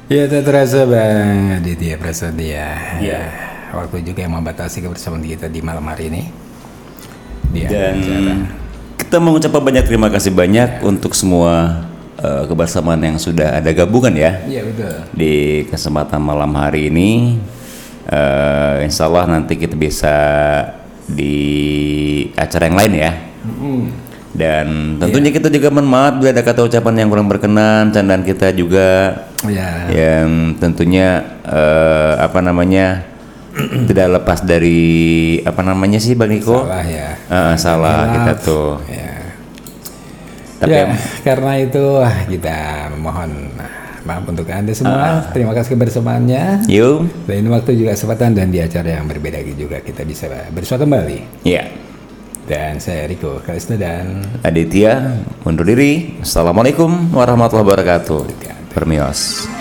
Ya, tak terasa Bang Aditya Prasetya. Iya. Waktu juga yang membatasi kebersamaan kita di malam hari ini. Dan kita mengucapkan banyak terima kasih banyak untuk semua kebersamaan yang sudah ada gabungan ya. Iya, betul. Di kesempatan malam hari ini, insya Allah nanti kita bisa di acara yang lain ya. Dan tentunya kita juga mohon maaf bila ada kata ucapan yang kurang berkenan, candaan kita juga yang tentunya tidak lepas dari Bang Niko? Salah ya. Salah kita tuh. Ya. Tapi karena itu kita memohon maaf untuk Anda semua. Terima kasih kebersamaannya. Yuk. Lain waktu juga kesempatan dan di acara yang berbeda juga kita bisa bersua kembali. Iya. Dan saya Riko Kalista dan Aditya undur diri. Assalamualaikum warahmatullahi wabarakatuh. Permios.